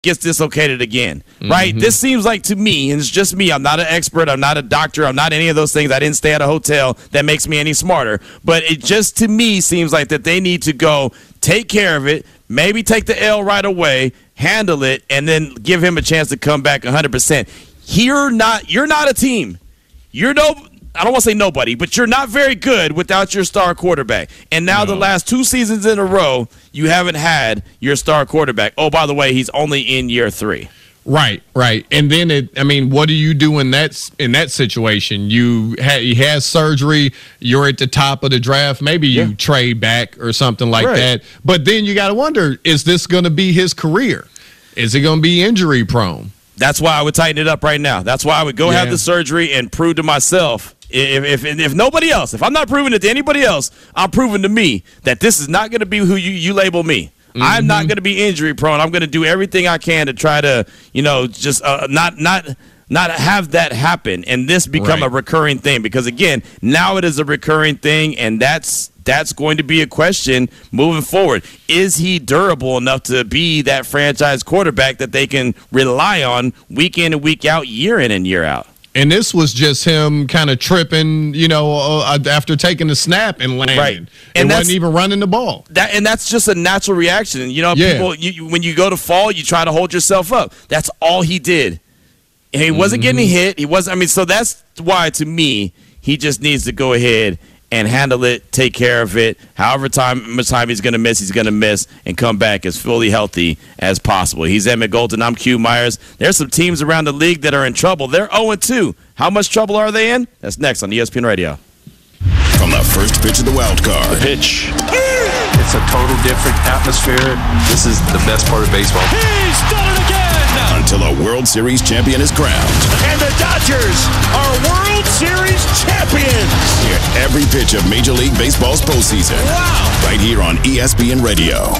gets dislocated again, right? This seems like, to me, and it's just me, I'm not an expert, I'm not a doctor, I'm not any of those things. I didn't stay at a hotel that makes me any smarter. But it just, to me, seems like that they need to go take care of it, maybe take the L right away, handle it, and then give him a chance to come back 100%. You're not a team. I don't want to say nobody, but you're not very good without your star quarterback. And now the last 2 seasons in a row, you haven't had your star quarterback. Oh, by the way, he's only in year 3. Right. And then, what do you do in that situation? He has surgery. You're at the top of the draft. Maybe you trade back or something like that. But then you got to wonder, is this going to be his career? Is it going to be injury prone? That's why I would tighten it up right now. That's why I would go have the surgery and prove to myself, if nobody else, if I'm not proving it to anybody else, I'm proving to me that this is not going to be who you label me. I'm not going to be injury prone. I'm going to do everything I can to try to, just not have that happen and this become a recurring thing. Because again, now it is a recurring thing, and that's going to be a question moving forward. Is he durable enough to be that franchise quarterback that they can rely on week in and week out, year in and year out? And this was just him kind of tripping, after taking the snap and landing. Right. And wasn't even running the ball. That's just a natural reaction. People, when you go to fall, you try to hold yourself up. That's all he did. And he wasn't getting hit. He wasn't. So that's why, to me, he just needs to go ahead and handle it, take care of it. However much time he's going to miss, and come back as fully healthy as possible. He's Emmett Golden. I'm Q Myers. There's some teams around the league that are in trouble. They're 0-2. How much trouble are they in? That's next on ESPN Radio. From the first pitch of the wild card. The pitch. It's a total different atmosphere. This is the best part of baseball. He's done it again! Until a World Series champion is crowned. And the Dodgers are World Series champions! Hear every pitch of Major League Baseball's postseason. Wow! Right here on ESPN Radio.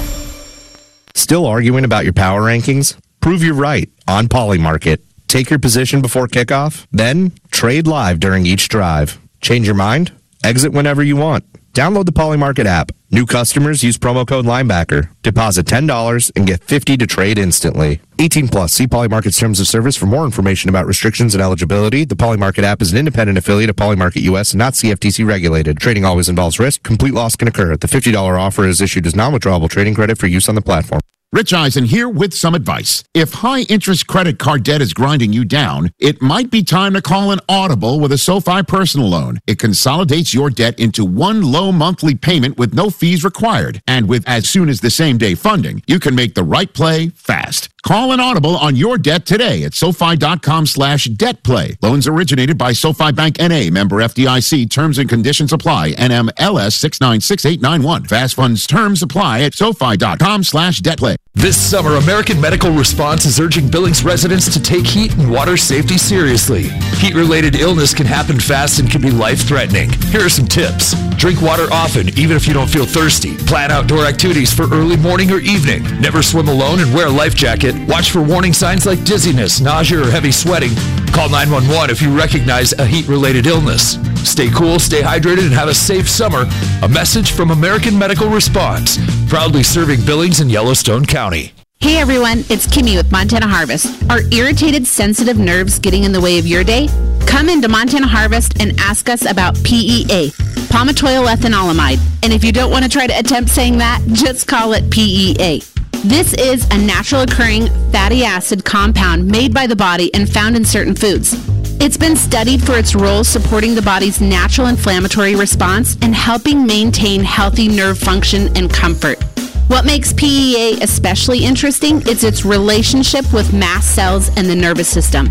Still arguing about your power rankings? Prove you're right on Polymarket. Take your position before kickoff, then trade live during each drive. Change your mind? Exit whenever you want. Download the Polymarket app. New customers use promo code Linebacker. Deposit $10 and get $50 to trade instantly. 18 plus. See Polymarket's terms of service for more information about restrictions and eligibility. The Polymarket app is an independent affiliate of Polymarket US and not CFTC regulated. Trading always involves risk. Complete loss can occur. The $50 offer is issued as non-withdrawable trading credit for use on the platform. Rich Eisen here with some advice. If high-interest credit card debt is grinding you down, it might be time to call an audible with a SoFi personal loan. It consolidates your debt into one low monthly payment with no fees required. And with as soon as the same-day funding, you can make the right play fast. Call an audible on your debt today at SoFi.com/debtplay. Loans originated by SoFi Bank N.A., member FDIC. Terms and conditions apply. NMLS 696891. Fast funds terms apply at SoFi.com/debtplay. This summer, American Medical Response is urging Billings residents to take heat and water safety seriously. Heat-related illness can happen fast and can be life-threatening. Here are some tips. Drink water often, even if you don't feel thirsty. Plan outdoor activities for early morning or evening. Never swim alone and wear a life jacket. Watch for warning signs like dizziness, nausea, or heavy sweating. Call 911 if you recognize a heat-related illness. Stay cool, stay hydrated, and have a safe summer. A message from American Medical Response, proudly serving Billings and Yellowstone County. Hey everyone, it's Kimmy with Montana Harvest. Are irritated, sensitive nerves getting in the way of your day? Come into Montana Harvest and ask us about PEA, palmitoyl ethanolamide. And if you don't want to try to attempt saying that, just call it PEA. This is a natural occurring fatty acid compound made by the body and found in certain foods. It's been studied for its role supporting the body's natural inflammatory response and helping maintain healthy nerve function and comfort. What makes PEA especially interesting is its relationship with mast cells and the nervous system.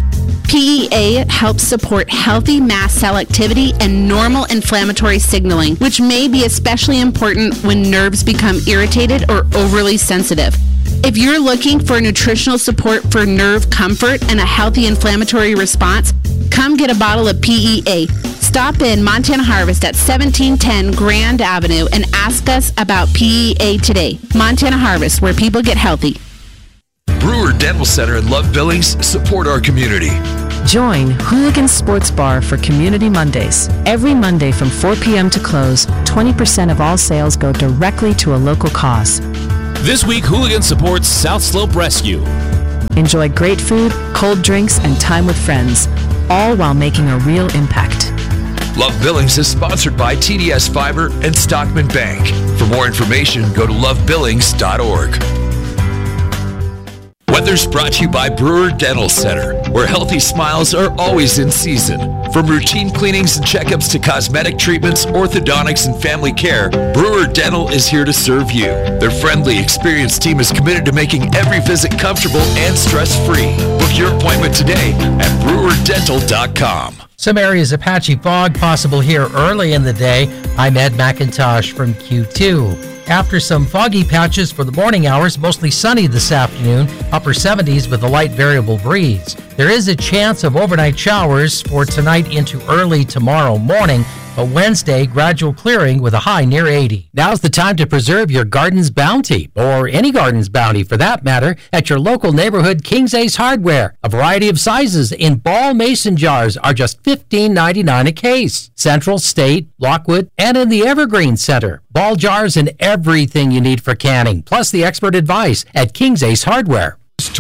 PEA helps support healthy mast cell activity and normal inflammatory signaling, which may be especially important when nerves become irritated or overly sensitive. If you're looking for nutritional support for nerve comfort and a healthy inflammatory response, come get a bottle of PEA. Stop in Montana Harvest at 1710 Grand Avenue and ask us about PEA today. Montana Harvest, where people get healthy. Brewer Dental Center in Love Billings support our community. Join Hooligan Sports Bar for Community Mondays. Every Monday from 4 p.m. to close, 20% of all sales go directly to a local cause. This week, Hooligan supports South Slope Rescue. Enjoy great food, cold drinks, and time with friends, all while making a real impact. Love Billings is sponsored by TDS Fiber and Stockman Bank. For more information, go to lovebillings.org. Weather's brought to you by Brewer Dental Center, where healthy smiles are always in season. From routine cleanings and checkups to cosmetic treatments, orthodontics, and family care, Brewer Dental is here to serve you. Their friendly, experienced team is committed to making every visit comfortable and stress-free. Book your appointment today at brewerdental.com. Some areas of patchy fog possible here early in the day. I'm Ed McIntosh from Q2. After some foggy patches for the morning hours, mostly sunny this afternoon, upper 70s with a light variable breeze. There is a chance of overnight showers for tonight into early tomorrow morning, but Wednesday, gradual clearing with a high near 80. Now's the time to preserve your garden's bounty, or any garden's bounty for that matter, at your local neighborhood King's Ace Hardware. A variety of sizes in ball mason jars are just $15.99 a case. Central, State, Lockwood, and in the Evergreen Center. Ball jars and everything you need for canning, plus the expert advice at King's Ace Hardware.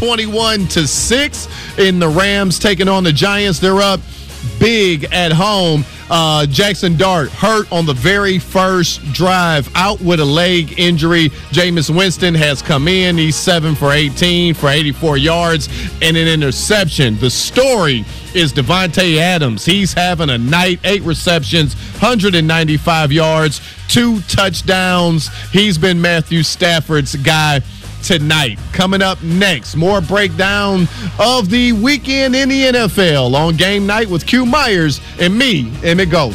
21-6 in the Rams taking on the Giants. They're up big at home. Jackson Dart hurt on the very first drive, out with a leg injury. Jameis Winston has come in. He's 7 for 18 for 84 yards and an interception. The story is Devontae Adams. He's having a night, 8 receptions, 195 yards, 2 touchdowns. He's been Matthew Stafford's guy tonight. Coming up next, more breakdown of the weekend in the NFL on Game Night with Q Myers and me, Emmett Golden.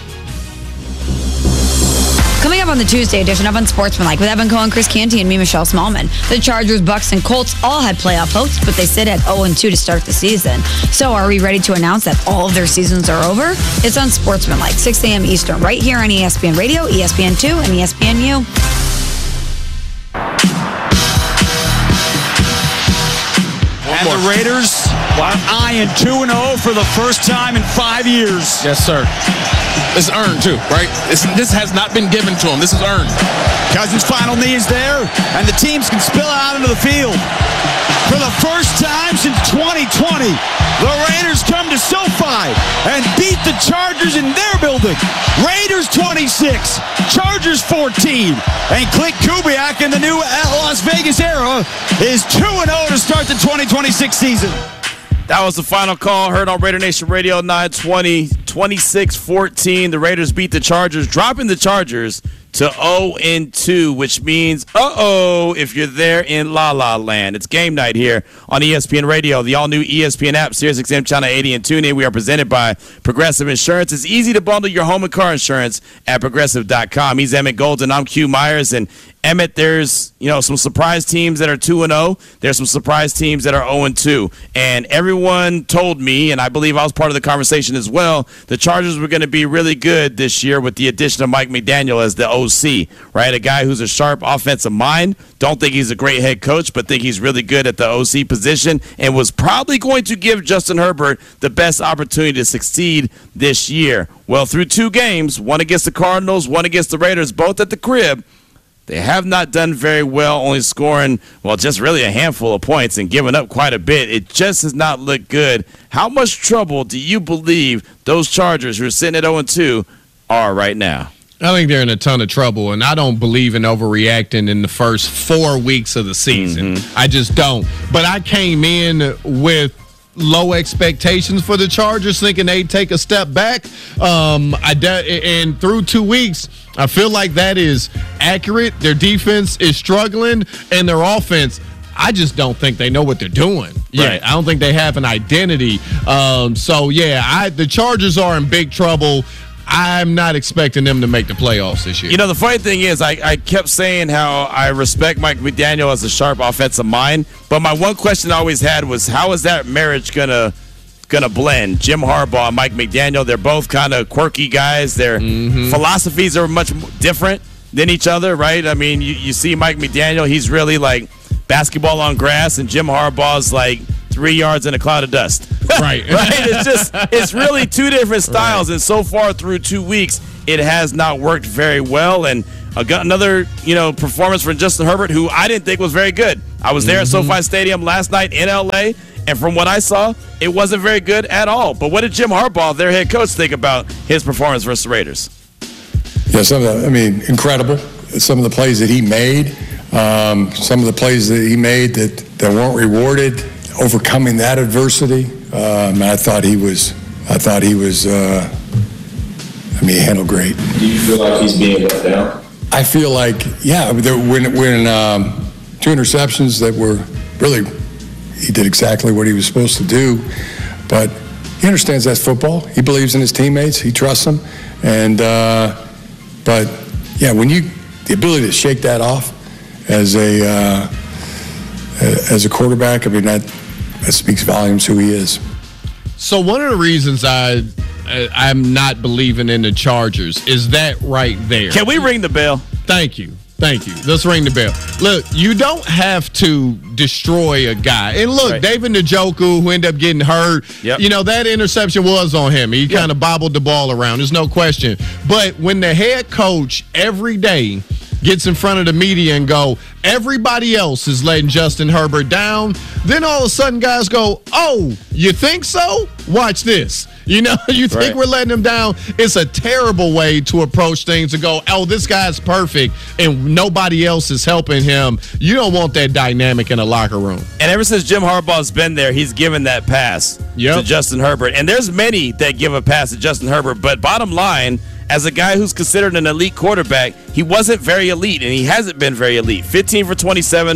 Coming up on the Tuesday edition of Unsportsmanlike with Evan Cohen, Chris Canty, and me, Michelle Smallman. The Chargers, Bucks, and Colts all had playoff hopes, but they sit at 0-2 to start the season. So are we ready to announce that all of their seasons are over? It's Unsportsmanlike, 6 a.m. Eastern, right here on ESPN Radio, ESPN2, and ESPNU. And the Raiders are eyeing 2-0 for the first time in 5 years. Yes, sir. It's earned, too, right? This has not been given to them. This is earned. Cousins' final knee is there, and the teams can spill out into the field. For the first time since 2020, the Raiders come to SoFi and beat the Chargers in their building. Raiders 26, Chargers 14, and Clint Kubiak in the new Las Vegas era is 2-0 to start the 2026 season. That was the final call heard on Raider Nation Radio 920, 26-14. The Raiders beat the Chargers, dropping the Chargers to 0-2, which means, if you're there in La La Land. It's game night here on ESPN Radio, the all-new ESPN app, SiriusXM Channel 80 and TuneIn. We are presented by Progressive Insurance. It's easy to bundle your home and car insurance at Progressive.com. He's Emmett Golden. I'm Q Myers, and Emmett, there's some surprise teams that are 2-0. There's some surprise teams that are 0-2. And everyone told me, and I believe I was part of the conversation as well, the Chargers were going to be really good this year with the addition of Mike McDaniel as the OC, right? A guy who's a sharp offensive mind. Don't think he's a great head coach, but think he's really good at the OC position and was probably going to give Justin Herbert the best opportunity to succeed this year. Well, through 2 games, one against the Cardinals, one against the Raiders, both at the crib, they have not done very well, only scoring, just really a handful of points and giving up quite a bit. It just has not looked good. How much trouble do you believe those Chargers, who are sitting at 0-2, are right now? I think they're in a ton of trouble, and I don't believe in overreacting in the first 4 weeks of the season. I just don't. But I came in with low expectations for the Chargers, thinking they'd take a step back. And through 2 weeks, I feel like that is accurate. Their defense is struggling, and their offense, I just don't think they know what they're doing. Right. I don't think they have an identity. The Chargers are in big trouble. I'm not expecting them to make the playoffs this year. The funny thing is, I kept saying how I respect Mike McDaniel as a sharp offensive mind, but my one question I always had was, how is that marriage gonna blend? Jim Harbaugh and Mike McDaniel, they're both kind of quirky guys. Their philosophies are much different than each other, right? I mean, you see Mike McDaniel, he's really like basketball on grass, and Jim Harbaugh's like 3 yards in a cloud of dust. Right. Right? It's really 2 different styles, and so far through 2 weeks, it has not worked very well. And another, performance from Justin Herbert, who I didn't think was very good. I was there at SoFi Stadium last night in L.A., and from what I saw, it wasn't very good at all. But what did Jim Harbaugh, their head coach, think about his performance versus the Raiders? Yeah, incredible. Some of the plays that he made, some of the plays that he made that weren't rewarded, overcoming that adversity. I thought he handled great. Do you feel like he's being let down? I feel like, when 2 interceptions that were really, he did exactly what he was supposed to do, but he understands that's football. He believes in his teammates. He trusts them. And, the ability to shake that off as a quarterback, that speaks volumes who he is. So one of the reasons I'm not believing in the Chargers is that right there. Can we ring the bell? Thank you. Let's ring the bell. Look, you don't have to destroy a guy. And look, right. David Njoku, who ended up getting hurt, that interception was on him. He kind of bobbled the ball around. There's no question. But when the head coach every day gets in front of the media and go, everybody else is letting Justin Herbert down, then all of a sudden guys go, oh, you think so? Watch this. You think we're letting him down? It's a terrible way to approach things, to go, oh, this guy's perfect and nobody else is helping him. You don't want that dynamic in a locker room. And ever since Jim Harbaugh's been there, he's given that pass to Justin Herbert. And there's many that give a pass to Justin Herbert, but bottom line, as a guy who's considered an elite quarterback, he wasn't very elite, and he hasn't been very elite. 15 for 27,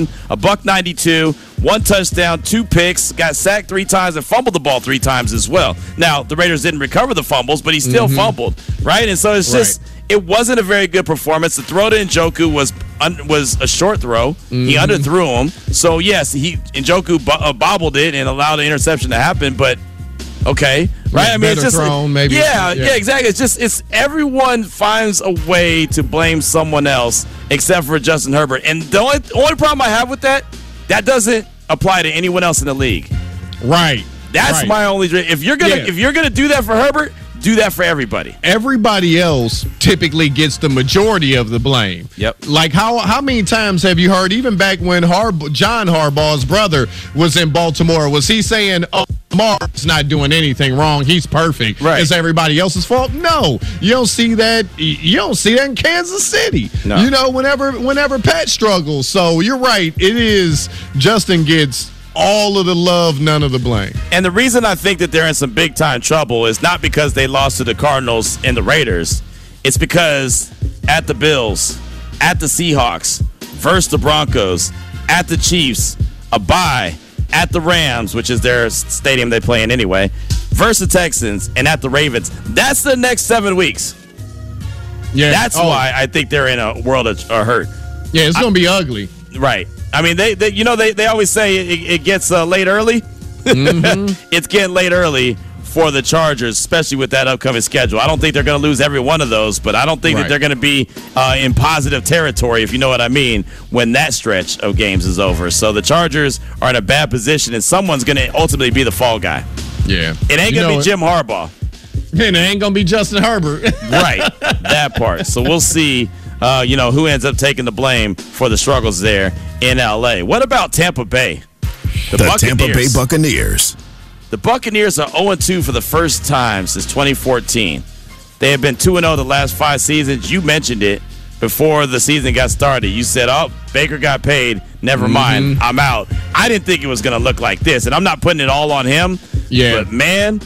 $192, 1 touchdown, 2 picks, got sacked 3 times, and fumbled the ball 3 times as well. Now, the Raiders didn't recover the fumbles, but he still fumbled, right? And so it's just, it wasn't a very good performance. The throw to Njoku was a short throw. He underthrew him. So, yes, Njoku bobbled it and allowed the interception to happen, but okay, right? It's just thrown, maybe. Yeah, exactly. It's everyone finds a way to blame someone else except for Justin Herbert. And the only problem I have with that doesn't apply to anyone else in the league. Right. That's my only. If you're gonna do that for Herbert, do that for everybody. Everybody else typically gets the majority of the blame. Yep. Like how many times have you heard, even back when John Harbaugh's brother was in Baltimore, was he saying, oh, Lamar's not doing anything wrong, he's perfect. Right. It's everybody else's fault? No. You don't see that. You don't see that in Kansas City. No. Whenever Pat struggles. So you're right. It is Justin gets all of the love, none of the blame. And the reason I think that they're in some big-time trouble is not because they lost to the Cardinals and the Raiders. It's because at the Bills, at the Seahawks, versus the Broncos, at the Chiefs, a bye, at the Rams, which is their stadium they play in anyway, versus the Texans, and at the Ravens. That's the next 7 weeks. Yeah, That's why I think they're in a world of hurt. Yeah, it's going to be ugly. Right. I mean, they always say it gets late early. It's getting late early for the Chargers, especially with that upcoming schedule. I don't think they're going to lose every one of those, but I don't think that they're going to be in positive territory, if you know what I mean, when that stretch of games is over. So the Chargers are in a bad position, and someone's going to ultimately be the fall guy. Yeah. It ain't going to be Jim Harbaugh. And it ain't going to be Justin Herbert. Right. That part. So we'll see. Who ends up taking the blame for the struggles there in L.A. What about Tampa Bay? The Tampa Bay Buccaneers. The Buccaneers are 0-2 for the first time since 2014. They have been 2-0 the last 5 seasons. You mentioned it before the season got started. You said, Baker got paid. Never mind. I'm out. I didn't think it was going to look like this, and I'm not putting it all on him. Yeah. But, man,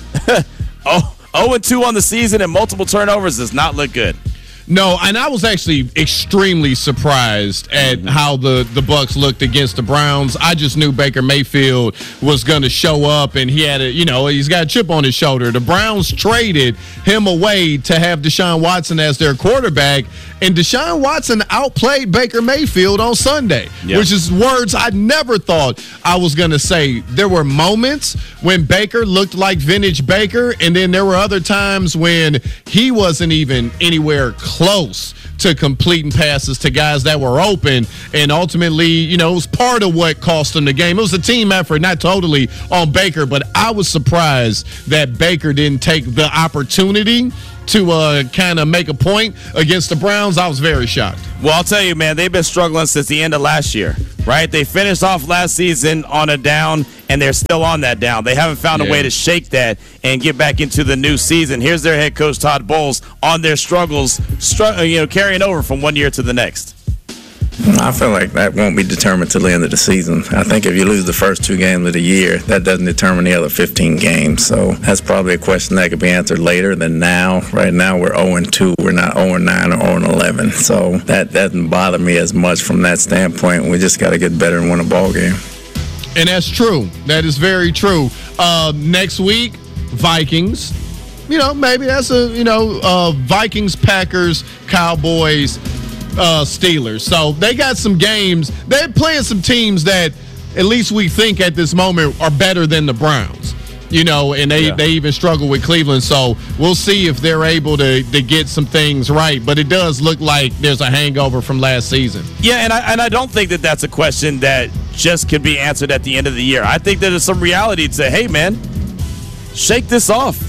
0-2 on the season and multiple turnovers does not look good. No, and I was actually extremely surprised at how the Bucs looked against the Browns. I just knew Baker Mayfield was going to show up, and he had he's got a chip on his shoulder. The Browns traded him away to have Deshaun Watson as their quarterback, and Deshaun Watson outplayed Baker Mayfield on Sunday, which is words I never thought I was going to say. There were moments when Baker looked like vintage Baker, and then there were other times when he wasn't even anywhere close close to completing passes to guys that were open, and ultimately, it was part of what cost them the game. It was a team effort, not totally on Baker, but I was surprised that Baker didn't take the opportunity to kind of make a point against the Browns. I was very shocked. Well, I'll tell you, man, they've been struggling since the end of last year, right? They finished off last season on a down, and they're still on that down. They haven't found a way to shake that and get back into the new season. Here's their head coach, Todd Bowles, on their struggles, carrying over from one year to the next. I feel like that won't be determined till the end of the season. I think if you lose the first 2 games of the year, that doesn't determine the other 15 games. So that's probably a question that could be answered later than now. Right now we're 0-2. We're not 0-9 or 0-11. So that doesn't bother me as much from that standpoint. We just got to get better and win a ball game. And that's true. That is very true. Next week, Vikings. Maybe that's Vikings, Packers, Cowboys, Steelers. So they got some games. They're playing some teams that at least we think at this moment are better than the Browns. And they even struggle with Cleveland. So we'll see if they're able to get some things right. But it does look like there's a hangover from last season. Yeah, and I don't think that that's a question that just could be answered at the end of the year. I think that there's some reality to say, hey, man, shake this off.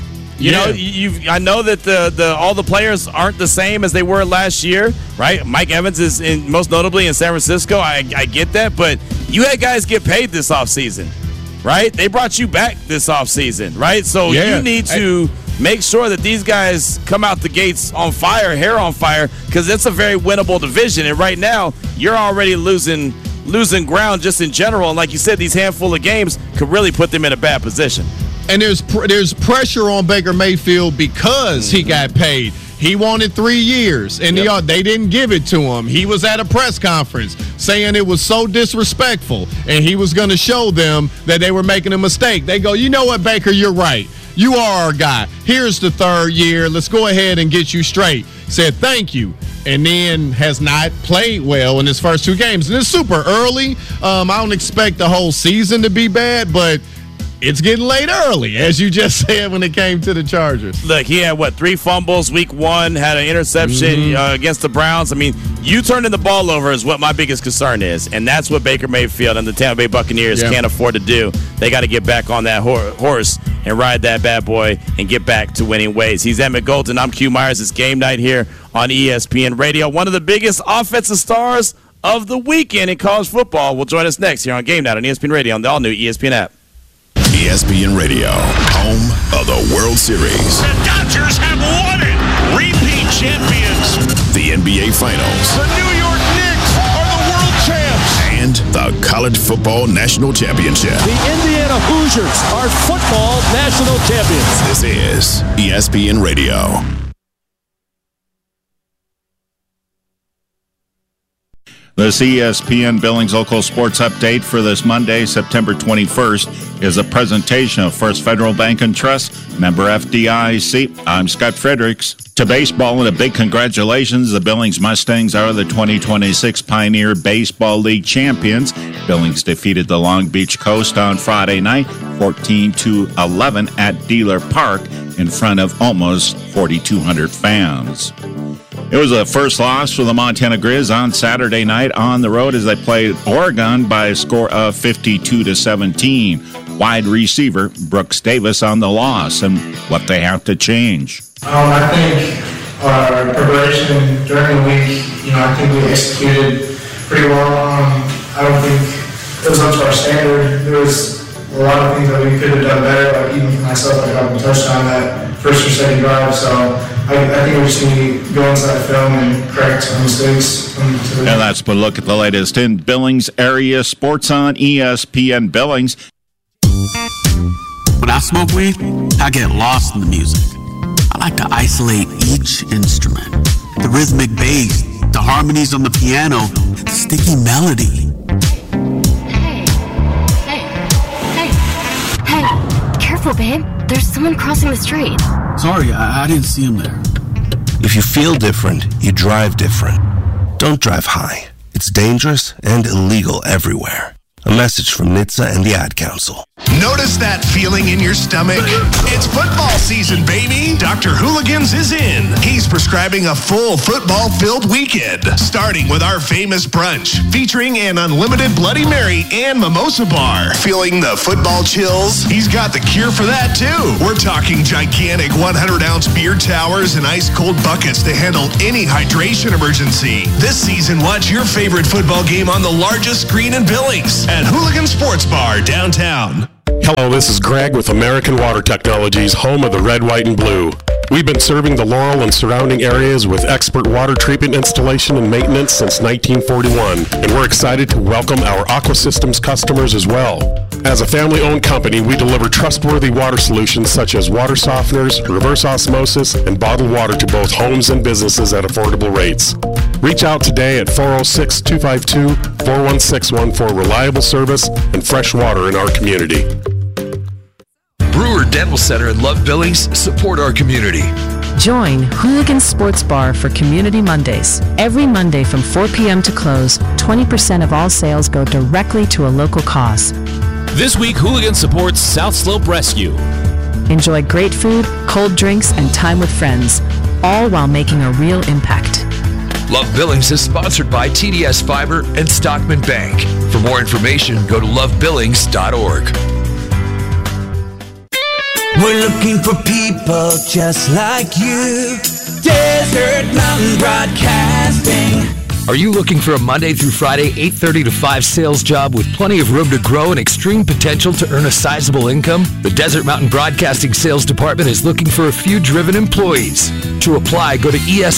I know that all the players aren't the same as they were last year, right? Mike Evans is most notably in San Francisco. I get that, but you had guys get paid this offseason, right? They brought you back this offseason, right? So you need to make sure that these guys come out the gates on fire, hair on fire, because it's a very winnable division. And right now, you're already losing ground just in general. And like you said, these handful of games could really put them in a bad position. And there's pressure on Baker Mayfield because he got paid. He wanted 3 years, and they didn't give it to him. He was at a press conference saying it was so disrespectful, and he was going to show them that they were making a mistake. They go, you know what, Baker, you're right. You are our guy. Here's the 3rd year. Let's go ahead and get you straight. Said thank you, and then has not played well in his first 2 games. And it's super early. I don't expect the whole season to be bad, but it's getting late early, as you just said when it came to the Chargers. Look, he had, 3 fumbles week 1, had an interception against the Browns. I mean, you turning the ball over is what my biggest concern is, and that's what Baker Mayfield and the Tampa Bay Buccaneers can't afford to do. They got to get back on that horse and ride that bad boy and get back to winning ways. He's Emmett Golden. I'm Q Myers. It's Game Night here on ESPN Radio. One of the biggest offensive stars of the weekend in college football will join us next here on Game Night on ESPN Radio on the all-new ESPN app. ESPN Radio, home of the World Series. The Dodgers have won it! Repeat champions! The NBA Finals. The New York Knicks are the world champs! And the College Football National Championship. The Indiana Hoosiers are football national champions. This is ESPN Radio. This ESPN Billings Local Sports Update for this Monday, September 21st, is a presentation of First Federal Bank and Trust, member FDIC. I'm Scott Fredericks. To baseball, and a big congratulations. The Billings Mustangs are the 2026 Pioneer Baseball League champions. Billings defeated the Long Beach Coast on Friday night, 14-11 at Dealer Park in front of almost 4,200 fans. It was a first loss for the Montana Grizz on Saturday night on the road as they played Oregon by a score of 52-17. Wide receiver Brooks Davis on the loss and what they have to change. I think our preparation during the week, I think we executed pretty well. I don't think it was up to our standard. There was a lot of things that we could have done better, like even for myself, I got a touchdown that first or second drive. So I think we just need to go inside the film and correct some mistakes. And that's a look at the latest in Billings area sports on ESPN Billings. When I smoke weed, I get lost in the music. I like to isolate each instrument. The rhythmic bass, the harmonies on the piano, the sticky melody. Hey, careful, babe. There's someone crossing the street. Sorry, I didn't see him there. If you feel different, you drive different. Don't drive high. It's dangerous and illegal everywhere. A message from NHTSA and the Ad Council. Notice that feeling in your stomach? It's football season, baby. Dr. Hooligans is in. He's prescribing a full football-filled weekend, starting with our famous brunch, featuring an unlimited Bloody Mary and mimosa bar. Feeling the football chills? He's got the cure for that, too. We're talking gigantic 100-ounce beer towers and ice-cold buckets to handle any hydration emergency. This season, watch your favorite football game on the largest screen in Billings at Hooligan Sports Bar downtown. Hello, this is Greg with American Water Technologies, home of the red, white, and blue. We've been serving the Laurel and surrounding areas with expert water treatment installation and maintenance since 1941, and we're excited to welcome our Aqua Systems customers as well. As a family-owned company, we deliver trustworthy water solutions such as water softeners, reverse osmosis, and bottled water to both homes and businesses at affordable rates. Reach out today at 406-252-4161 for reliable service and fresh water in our community. Brewer Dental Center in Love Billings support our community. Join Hooligan Sports Bar for Community Mondays. Every Monday from 4 p.m. to close, 20% of all sales go directly to a local cause. This week, Hooligan supports South Slope Rescue. Enjoy great food, cold drinks, and time with friends, all while making a real impact. Love Billings is sponsored by TDS Fiber and Stockman Bank. For more information, go to lovebillings.org. We're looking for people just like you. Desert Mountain Broadcasting. Are you looking for a Monday through Friday, 8:30 to 5 sales job with plenty of room to grow and extreme potential to earn a sizable income? The Desert Mountain Broadcasting Sales Department is looking for a few driven employees. To apply, go to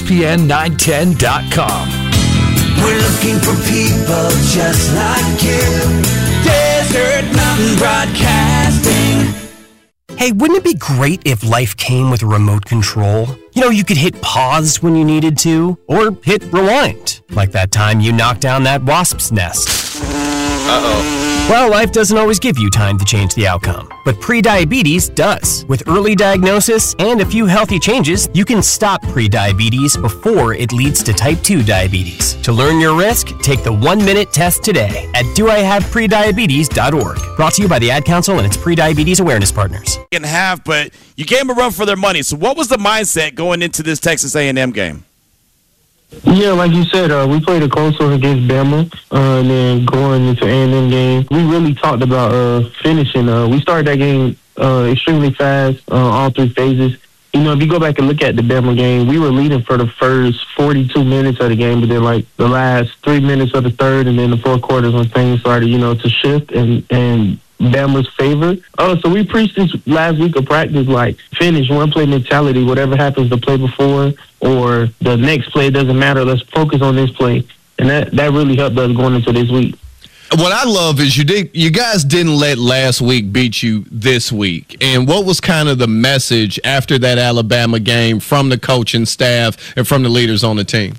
ESPN910.com. We're looking for people just like you. Desert Mountain Broadcasting. Hey, wouldn't it be great if life came with a remote control? You know, you could hit pause when you needed to, or hit rewind, like that time you knocked down that wasp's nest. Uh-oh. Well, life doesn't always give you time to change the outcome, but prediabetes does. With early diagnosis and a few healthy changes, you can stop prediabetes before it leads to type 2 diabetes. To learn your risk, take the 1-minute test today at doihaveprediabetes.org. Brought to you by the Ad Council and its prediabetes awareness partners. Half, but you gave them a run for their money. So what was the mindset going into this Texas A&M game? Yeah, like you said, we played a close one against Bama, and then going into A&M game, we really talked about finishing. We started that game extremely fast, all 3 phases. You know, if you go back and look at the Bama game, we were leading for the first 42 minutes of the game, but then like the last 3 minutes of the third and then the fourth quarters when things started, you know, to shift and Bama's favor. So we preached this last week of practice, like finish, one play mentality, whatever happens the play before or the next play, doesn't matter. Let's focus on this play. And that really helped us going into this week. What I love is you guys didn't let last week beat you this week. And what was kind of the message after that Alabama game from the coaching staff and from the leaders on the team?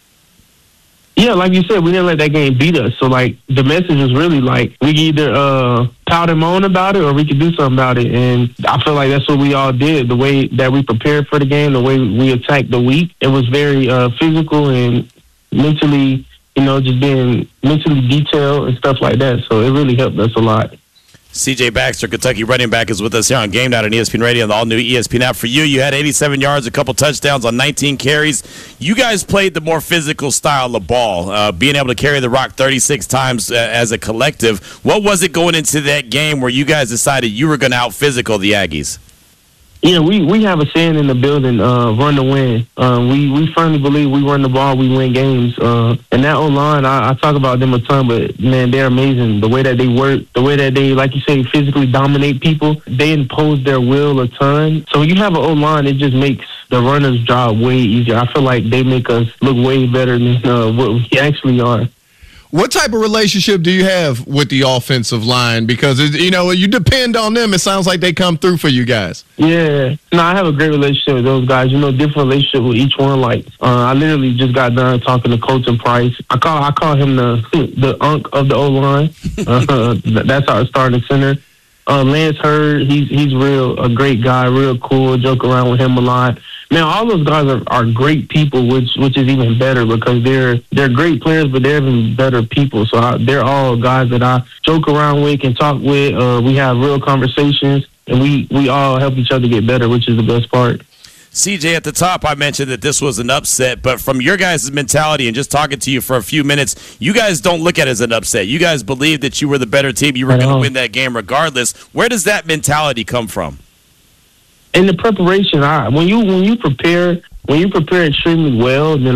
Yeah, like you said, we didn't let that game beat us. So, like, the message was really, like, we could either pout and moan about it or we could do something about it. And I feel like that's what we all did. The way that we prepared for the game, the way we attacked the week, it was very physical and mentally, you know, just being mentally detailed and stuff like that. So it really helped us a lot. C.J. Baxter, Kentucky running back, is with us here on Game Night on ESPN Radio and the all-new ESPN app. For you had 87 yards, a couple touchdowns on 19 carries. You guys played the more physical style of ball, being able to carry the rock 36 times as a collective. What was it going into that game where you guys decided you were going to out-physical the Aggies? Yeah, we have a saying in the building, run to win. We firmly believe we run the ball, we win games. And that O-line, I talk about them a ton, but, man, they're amazing. The way that they work, the way that they, like you say, physically dominate people, they impose their will a ton. So when you have an O-line, it just makes the runner's job way easier. I feel like they make us look way better than what we actually are. What type of relationship do you have with the offensive line? Because, you know, you depend on them. It sounds like they come through for you guys. Yeah. No, I have a great relationship with those guys. You know, different relationship with each one. Like, I literally just got done talking to Colton Price. I call him the unk of the O-line. That's our starting center. Lance Hurd, he's a great guy, real cool. Joke around with him a lot. Man, all those guys are great people, which is even better because they're great players, but they're even better people. So they're all guys that I joke around with, can talk with. We have real conversations, and we all help each other get better, which is the best part. CJ, at the top, I mentioned that this was an upset, but from your guys' mentality and just talking to you for a few minutes, you guys don't look at it as an upset. You guys believe that you were the better team. You were going to win that game regardless. Where does that mentality come from? In the preparation, when you prepare extremely well, then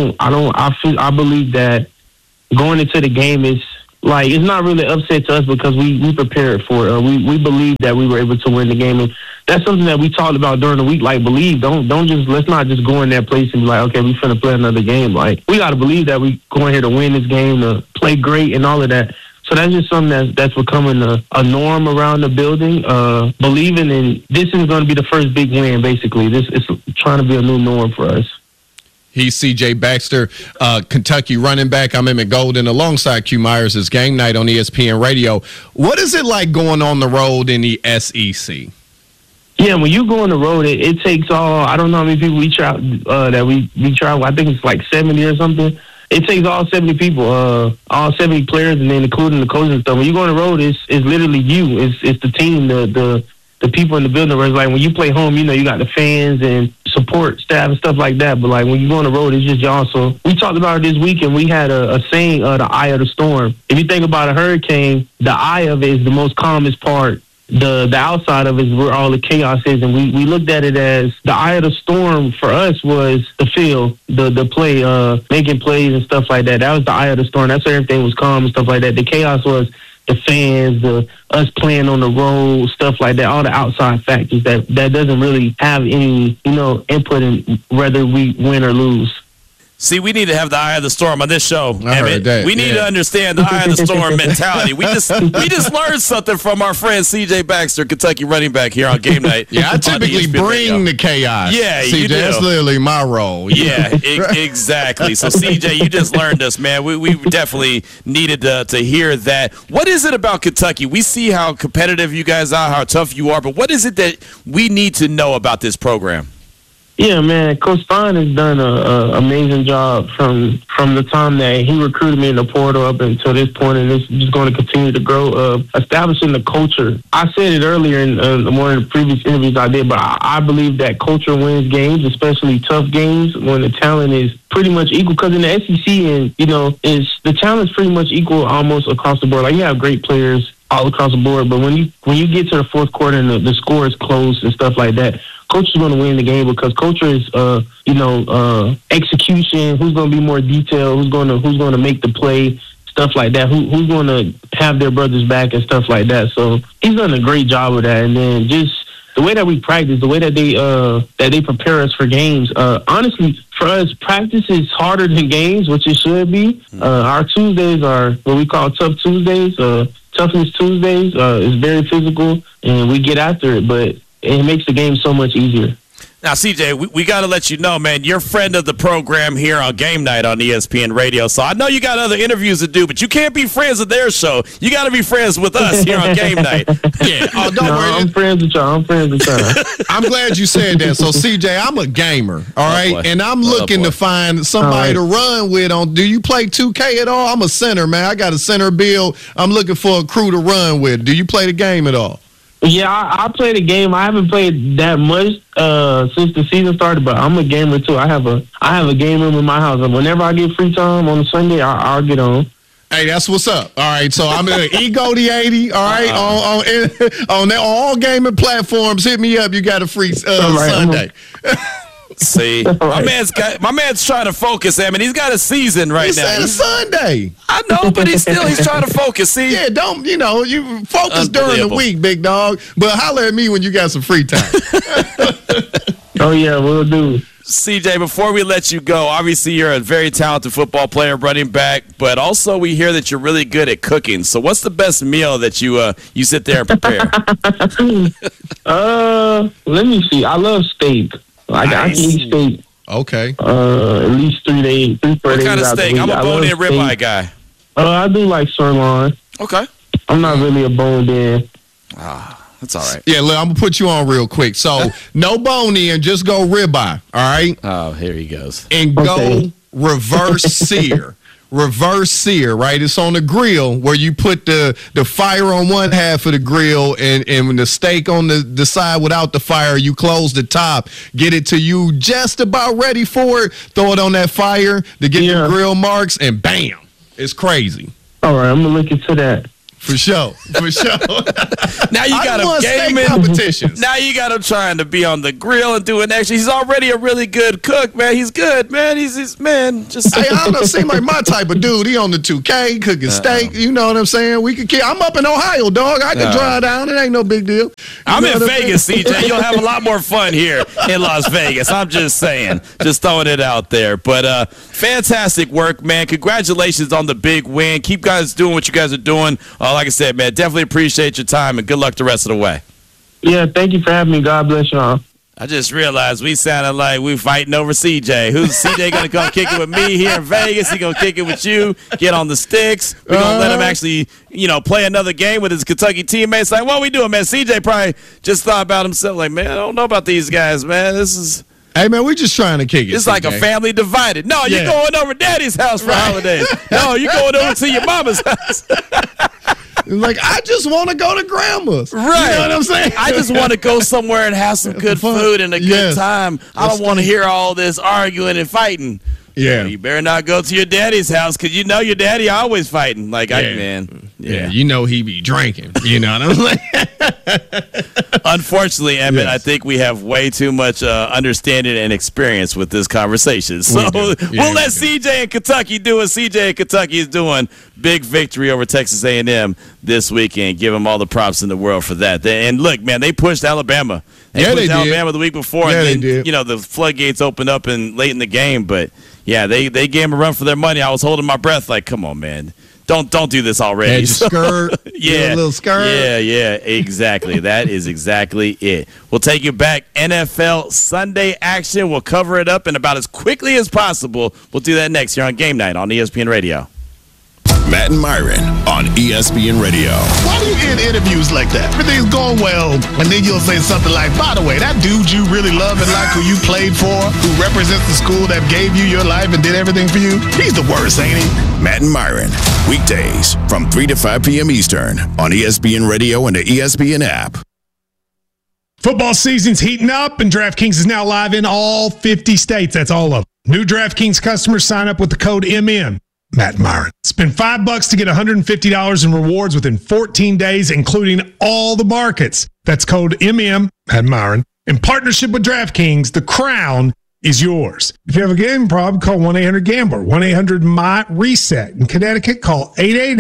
I believe that going into the game is like it's not really upset to us because we prepared for it. We believe that we were able to win the game, and that's something that we talked about during the week. Like, let's not just go in that place and be like, okay, we finna play another game. Like, we got to believe that we going here to win this game, to play great, and all of that. So that's just something that's becoming a norm around the building. Believing in this is going to be the first big win. Basically, this is trying to be a new norm for us. He's C.J. Baxter, Kentucky running back. I'm Emmett Golden alongside Q Myers. It's Game Night on ESPN Radio. What is it like going on the road in the SEC? Yeah, when you go on the road, it takes I don't know how many people we travel. I think it's like 70 or something. It takes all 70 people, all 70 players, and then including the coaches and stuff. When you go on the road, it's literally you. It's the team, the people in the building. Where it's like when you play home, you got the fans and support staff and stuff like that. But like when you go on the road, it's just y'all. So we talked about it this week, and we had a saying, the eye of the storm. If you think about a hurricane, the eye of it is the most calmest part. The outside of it is where all the chaos is, and we looked at it as the eye of the storm for us was the field, the play, making plays and stuff like that. That was the eye of the storm. That's where everything was calm and stuff like that. The chaos was the fans, us playing on the road, stuff like that, all the outside factors that doesn't really have any, input in whether we win or lose. See, we need to have the eye of the storm on this show. We need to understand the eye of the storm mentality. We just learned something from our friend C.J. Baxter, Kentucky running back here on Game Night. Yeah, I typically bring the chaos. Yeah, CJ, you do. That's literally my role. Yeah, exactly. So, C.J., you just learned us, man. We definitely needed to hear that. What is it about Kentucky? We see how competitive you guys are, how tough you are, but what is it that we need to know about this program? Yeah, man, Coach Stein has done an amazing job from the time that he recruited me in the portal up until this point, and it's just going to continue to grow, establishing the culture. I said it earlier in one of the previous interviews I did, but I believe that culture wins games, especially tough games, when the talent is pretty much equal. Because in the SEC, and the talent is pretty much equal almost across the board. Like, you have great players all across the board, but when you get to the fourth quarter and the score is close and stuff like that, coach is going to win the game because culture is, execution. Who's going to be more detailed? Who's going to make the play? Stuff like that. Who's going to have their brothers back and stuff like that. So he's done a great job of that. And then just the way that we practice, the way that they prepare us for games. Honestly, for us, practice is harder than games, which it should be. Our Tuesdays are what we call Tough Tuesdays. Toughness Tuesdays is very physical, and we get after it, but it makes the game so much easier. Now, CJ, we got to let you know, man, you're a friend of the program here on Game Night on ESPN Radio. So I know you got other interviews to do, but you can't be friends of their show. You got to be friends with us here on Game Night. Yeah. Oh, don't worry. I'm friends with y'all. I'm glad you said that. So, CJ, I'm a gamer, all right? And I'm looking to find somebody to run with on. Do you play 2K at all? I'm a center, man. I got a center build. I'm looking for a crew to run with. Do you play the game at all? Yeah, I play the game. I haven't played that much since the season started, but I'm a gamer too. I have a game room in my house, and whenever I get free time on a Sunday, I'll get on. Hey, that's what's up. All right, so I'm in Ego the 80. All right, on all gaming platforms. Hit me up. You got a free Sunday. See, my man's trying to focus, man. He's got a season right now. It's Sunday. I know, but he's trying to focus. See, yeah, you focus during the week, big dog. But holler at me when you got some free time. Oh yeah, we'll do. CJ, before we let you go, obviously you're a very talented football player, running back, but also we hear that you're really good at cooking. So what's the best meal that you sit there and prepare? Let me see. I love steak. I can eat steak. Okay. At least 3 days. What kind of steak? I'm a bone-in ribeye guy. I do like sirloin. Okay. I'm not really a boned-in. That's all right. Yeah, look, I'm going to put you on real quick. So, no bone in, just go ribeye, all right? Oh, here he goes. And go reverse sear. Reverse sear, right? It's on the grill where you put the fire on one half of the grill and when the steak on the side without the fire, you close the top, get it to you just about ready for it, throw it on that fire to get the grill marks, and bam, it's crazy. All right, I'm going to look into that. For sure. Now you got him gaming competitions. Now you got him trying to be on the grill and doing extra. He's already a really good cook, man. He's good, man. He's man. Just hey, I don't seem like my type of dude. He on the 2K cooking steak. You know what I'm saying? I'm up in Ohio, dog. I can drive down. It ain't no big deal. I'm in Vegas, CJ. You'll have a lot more fun here in Las Vegas. I'm just saying. Just throwing it out there. But fantastic work, man. Congratulations on the big win. Keep guys doing what you guys are doing. Like I said, man, definitely appreciate your time and good luck the rest of the way. Yeah, thank you for having me. God bless y'all. I just realized we sounded like we fighting over CJ. Who's CJ going to come kick it with me here in Vegas? He going to kick it with you, get on the sticks. We're going to let him actually, play another game with his Kentucky teammates. Like, what are we doing, man? CJ probably just thought about himself like, man, I don't know about these guys, man. This is... Hey, man, we just trying to kick it. It's like a family divided. No, you're going over Daddy's house for holidays. No, you're going over to your mama's house. Like, I just want to go to grandma's. Right. You know what I'm saying? I just want to go somewhere and have some good food and a good time. I don't want to hear all this arguing and fighting. Yeah. You better not go to your daddy's house because you know your daddy always fighting. Like, man. Yeah, you know he be drinking. You know what I'm saying? Unfortunately, Emmett, I think we have way too much understanding and experience with this conversation. So we'll let CJ in Kentucky do what CJ in Kentucky is doing. Big victory over Texas A&M this weekend. Give them all the props in the world for that. And look, man, they pushed Alabama. They pushed Alabama the week before. Yeah, and then, they did. The floodgates opened up late in the game. But, yeah, they gave them a run for their money. I was holding my breath like, come on, man. Don't do this already. Edge skirt, yeah, a little skirt. Yeah, exactly. That is exactly it. We'll take you back. NFL Sunday action. We'll cover it up in about as quickly as possible. We'll do that next here on Game Night on ESPN Radio. Matt and Myron on ESPN Radio. Why do you end interviews like that? Everything's going well, and then you'll say something like, by the way, that dude you really love and like who you played for, who represents the school that gave you your life and did everything for you, he's the worst, ain't he? Matt and Myron, weekdays from 3 to 5 p.m. Eastern on ESPN Radio and the ESPN app. Football season's heating up, and DraftKings is now live in all 50 states. That's all of them. New DraftKings customers sign up with the code MM. Matt and Myron. Spend $5 to get $150 in rewards within 14 days, including all the markets. That's code MM, Matt and Myron. In partnership with DraftKings, the crown is yours. If you have a gambling problem, call 1-800-GAMBLER, 1-800-MY-RESET. In Connecticut, call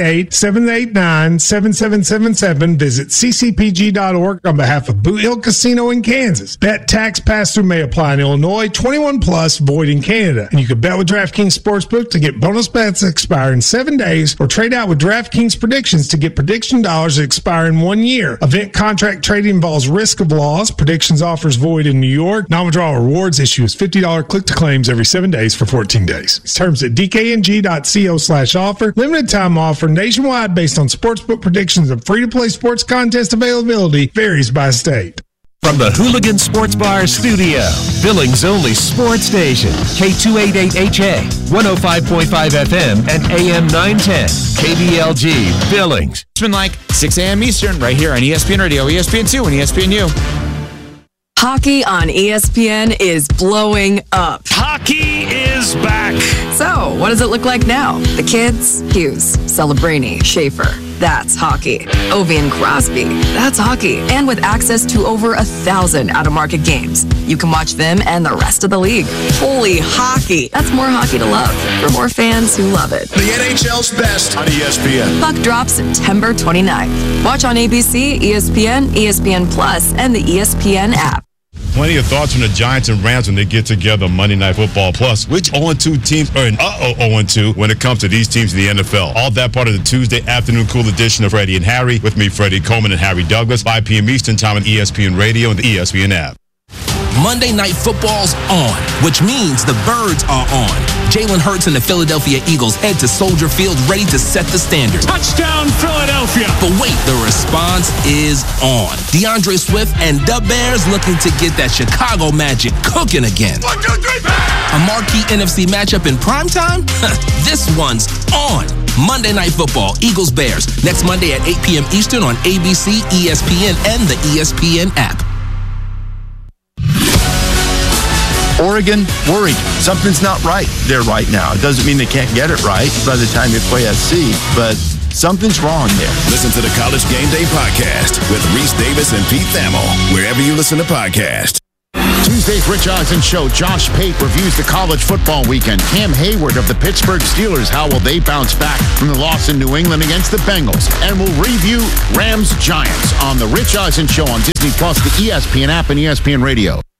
888-789-7777. Visit ccpg.org on behalf of Boot Hill Casino in Kansas. Bet tax pass-through may apply in Illinois, 21 plus, void in Canada. And you can bet with DraftKings Sportsbook to get bonus bets that expire in 7 days, or trade out with DraftKings Predictions to get prediction dollars that expire in 1 year. Event contract trading involves risk of loss. Predictions offers void in New York. Non-withdrawal rewards issue is $50 click-to-claims every 7 days for 14 days. Terms at dkng.co/offer. Limited time offer nationwide based on sportsbook predictions and free-to-play sports contest availability varies by state. From the Hooligan Sports Bar studio, Billings' only sports station, K288HA, 105.5 FM, and AM 910, KBLG, Billings. It's been like 6 a.m. Eastern right here on ESPN Radio, ESPN2, and ESPNU. Hockey on ESPN is blowing up. Hockey is back. So, what does it look like now? The kids? Hughes, Celebrini, Schaefer. That's hockey. Ovi and Crosby. That's hockey. And with access to over 1,000 out-of-market games, you can watch them and the rest of the league. Holy hockey. That's more hockey to love for more fans who love it. The NHL's best on ESPN. Puck drops September 29th. Watch on ABC, ESPN, ESPN Plus, and the ESPN app. Plenty of thoughts from the Giants and Rams when they get together on Monday Night Football. Plus, which 0-2 teams are 0-2 when it comes to these teams in the NFL. All that part of the Tuesday afternoon cool edition of Freddie and Harry. With me, Freddie Coleman and Harry Douglas. 5 p.m. Eastern Time on ESPN Radio and the ESPN app. Monday Night Football's on, which means the birds are on. Jalen Hurts and the Philadelphia Eagles head to Soldier Field ready to set the standard. Touchdown, Philadelphia. But wait, the response is on. DeAndre Swift and the Bears looking to get that Chicago magic cooking again. 1, 2, 3, a marquee NFC matchup in primetime? This one's on. Monday Night Football, Eagles-Bears, next Monday at 8 p.m. Eastern on ABC, ESPN, and the ESPN app. Oregon, worried. Something's not right there right now. It doesn't mean they can't get it right by the time they play SC, but something's wrong there. Listen to the College Game Day podcast with Reese Davis and Pete Thamel, wherever you listen to podcasts. Tuesday's Rich Eisen Show, Josh Pate reviews the college football weekend. Cam Hayward of the Pittsburgh Steelers, how will they bounce back from the loss in New England against the Bengals? And we'll review Rams-Giants on the Rich Eisen Show on Disney+, the ESPN app, and ESPN Radio.